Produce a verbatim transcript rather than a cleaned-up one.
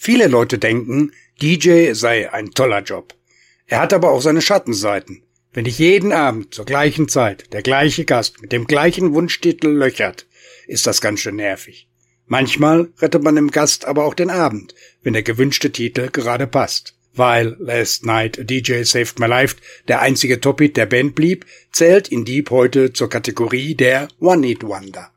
Viele Leute denken, D J sei ein toller Job. Er hat aber auch seine Schattenseiten. Wenn dich jeden Abend zur gleichen Zeit der gleiche Gast mit dem gleichen Wunschtitel löchert, ist das ganz schön nervig. Manchmal rettet man dem Gast aber auch den Abend, wenn der gewünschte Titel gerade passt. Weil Last Night a D J Saved My Life der einzige Top-Hit der Band blieb, zählt In Deep heute zur Kategorie der One-Hit-Wonder.